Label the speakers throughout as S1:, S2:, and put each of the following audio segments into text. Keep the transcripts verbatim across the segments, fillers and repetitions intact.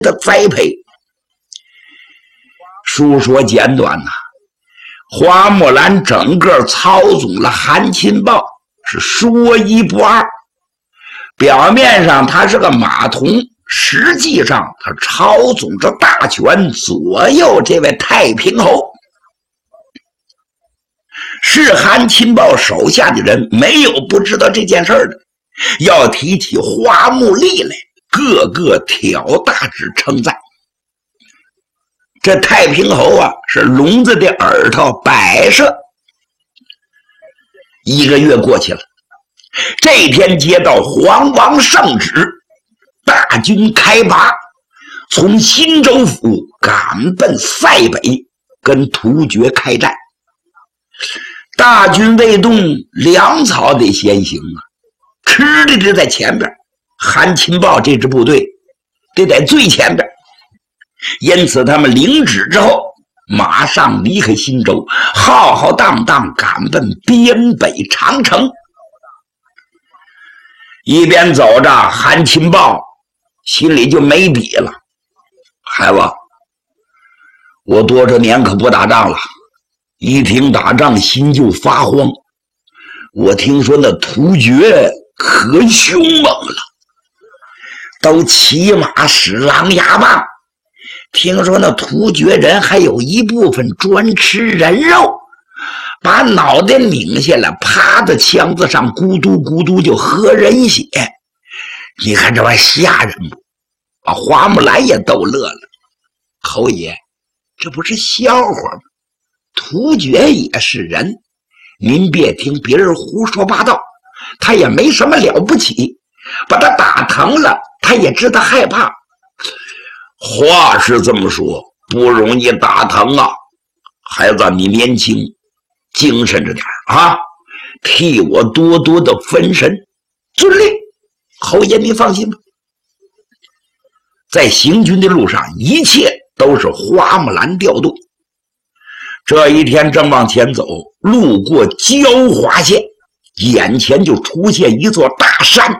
S1: 的栽培。述说简短呐、啊，花木兰整个操纵了韩擒豹，是说一不二。表面上他是个马童，实际上他操纵着大权，左右这位太平侯。是韩擒豹手下的人，没有不知道这件事的。要提起花木丽来，个个挑大指称赞。这太平侯啊，是聋子的耳朵摆设。一个月过去了，这天接到黄王圣旨，大军开拔，从新州府赶奔塞北，跟突厥开战。大军未动，粮草得先行啊，吃的得在前边，韩擒豹这支部队得在最前边。因此他们领旨之后，马上离开新州，浩浩荡荡赶奔边北长城。一边走着，韩擒豹心里就没底了。孩子，我多少年可不打仗了，一听打仗心就发慌。我听说那突厥可凶猛了，都骑马使狼牙棒。听说那突厥人还有一部分专吃人肉，把脑袋拧下来，趴在枪子上咕嘟咕嘟就喝人血。你看这玩意吓人不？把花木兰也逗乐了。侯爷，这不是笑话吗？突厥也是人，您别听别人胡说八道，他也没什么了不起，把他打疼了，他也知道害怕。话是这么说，不容易打疼啊。孩子，你年轻，精神着点啊，替我多多的分神。遵令。侯爷你放心吧。在行军的路上，一切都是花木兰调度。这一天正往前走，路过焦华县，眼前就出现一座大山，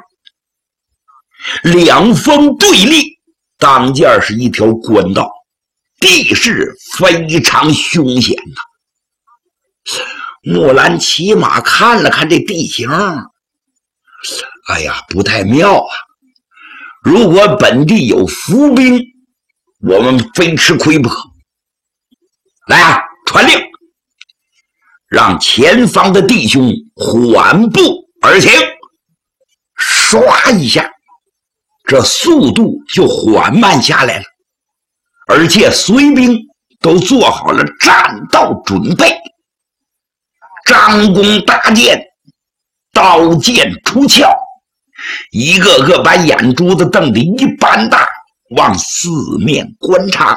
S1: 两峰对立，当间是一条官道，地势非常凶险呐、啊。木兰骑马看了看这地形，哎呀，不太妙啊！如果本地有伏兵，我们非吃亏不可。来啊，传令，让前方的弟兄缓步而行。唰一下，这速度就缓慢下来了，而且随兵都做好了战斗准备，张弓搭箭，刀剑出鞘，一个个把眼珠子瞪得一般大，往四面观察。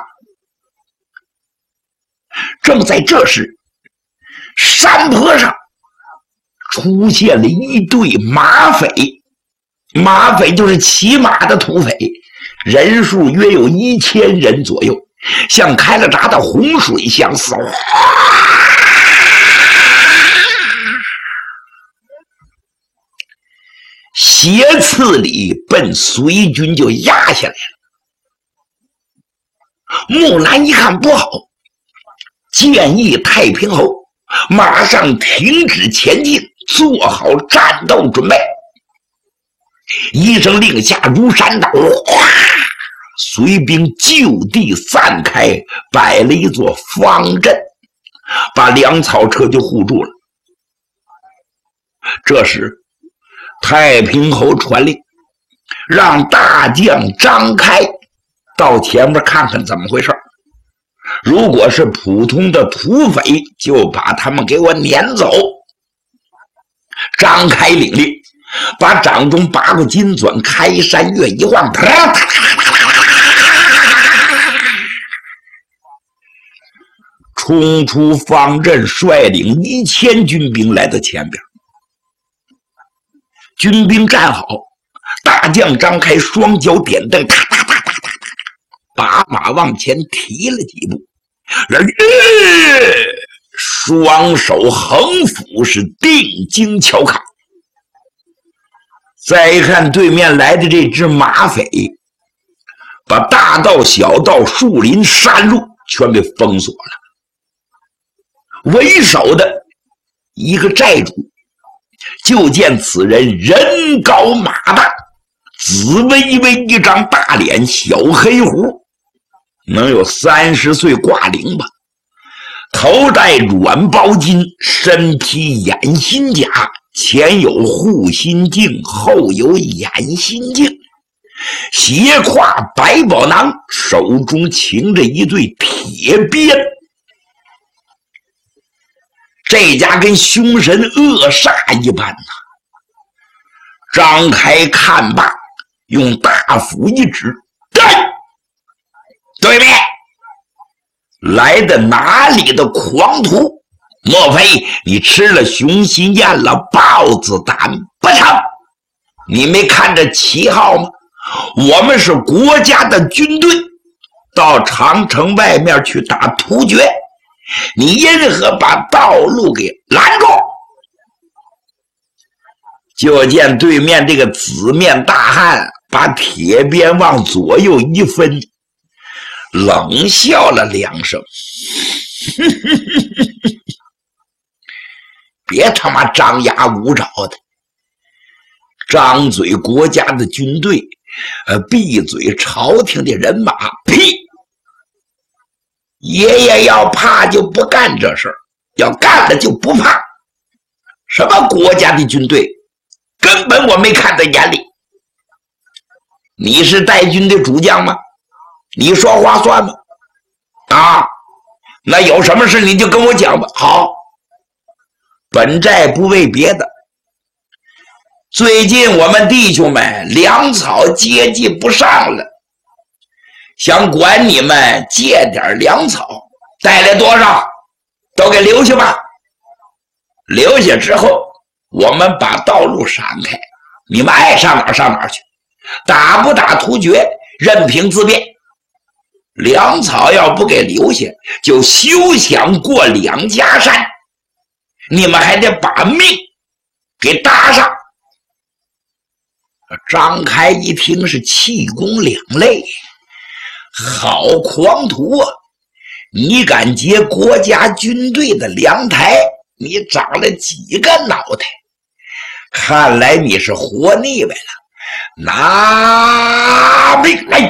S1: 正在这时，山坡上出现了一队马匪，马匪就是骑马的土匪，人数约有一千人左右，像开了闸的洪水相似，斜刺里奔随军就压下来了。木兰一看不好，建议太平侯马上停止前进，做好战斗准备。一声令下，如山倒，随兵就地散开，摆了一座方阵，把粮草车就护住了。这时太平侯传令，让大将张开到前面看看怎么回事。如果是普通的土匪，就把他们给我撵走。张开领令，把掌中八个金钻开山月一晃，冲出方阵，率领一千军兵来到前边。军兵站好，大将张开双脚点蹬，哒哒哒哒哒，把马往前提了几步，然后、呃、双手横斧，是定睛瞧看。再看对面来的这只马匪， 把大道、小道、树林、山路全给封锁了。为首的一个寨主就见此人人高马大，紫微微一张大脸，小黑胡，能有三十岁挂领吧，头戴软包巾，身披掩心甲，前有护心镜，后有掩心镜，斜挎百宝囊，手中擎着一对铁鞭。这家跟凶神恶煞一般呐、啊！张开看罢，用大斧一指，干！对面来的哪里的狂徒？莫非你吃了熊心咽了豹子胆不成？你没看这旗号吗？我们是国家的军队，到长城外面去打突厥，你因何把道路给拦住？就见对面这个紫面大汉把铁鞭往左右一分，冷笑了两声，别他妈张牙舞爪的，张嘴国家的军队，呃，闭嘴朝廷的人马，屁！爷爷要怕就不干这事儿，要干了就不怕。什么国家的军队，根本我没看在眼里。你是带军的主将吗？你说话算吗？啊，那有什么事你就跟我讲吧。好，本寨不为别的，最近我们弟兄们粮草接济不上了，想管你们借点粮草，带来多少都给留下吧。留下之后，我们把道路闪开，你们爱上哪儿上哪儿去，打不打突厥任凭自便。粮草要不给留下，就休想过两家山，你们还得把命给搭上。张开一听是气功两泪，好狂徒啊！你敢劫国家军队的粮台，你长了几个脑袋？看来你是活腻歪了，拿命来！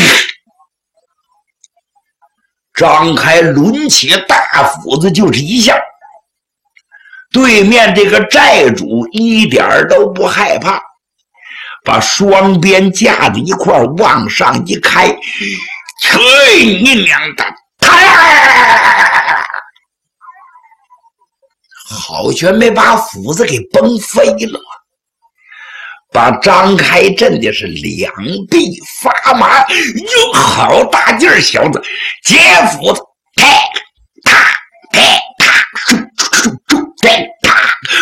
S1: 张开抡起大斧子就是一下，对面这个寨主一点都不害怕，把双鞭架在一块往上一开，去你娘的！好悬没把斧子给崩飞了，把张开震的是两臂发麻，哟，好大劲儿，小子，接斧子，啪啪啪啪，咻咻咻，啪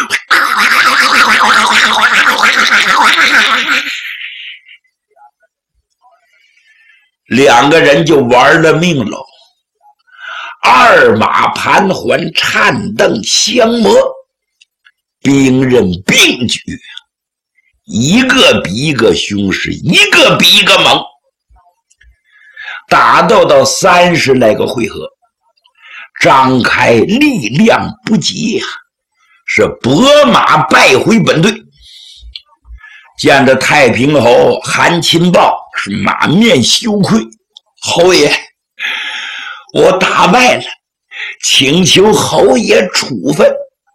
S1: 啪，两个人就玩了命了。二马盘桓，颤蹬相磨，兵刃并举，一个比一个凶势，一个比一个猛。打斗到三十来个回合，张开力量不及呀、啊，是拨马败回本队。见着太平侯韩钦豹是满面羞愧，侯爷，我打败了，请求侯爷处分。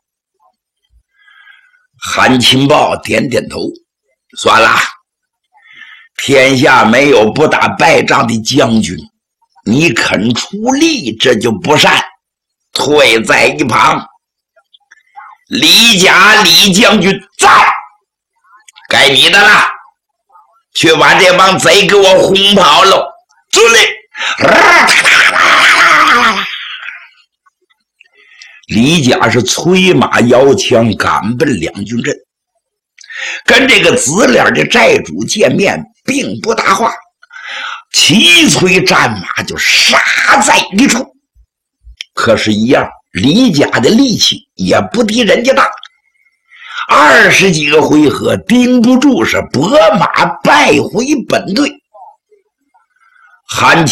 S1: 韩钦豹点点头，算了，天下没有不打败仗的将军，你肯出力，这就不善，退在一旁。李甲李将军在，该你的了，去把这帮贼给我轰跑了。遵令。李甲是催马摇枪赶奔两军阵，跟这个紫脸的寨主见面并不搭话，齐催战马就杀在一处。可是一样，李甲的力气也不敌人家大，二十几个回合盯不住，是拨马败回本队。 韩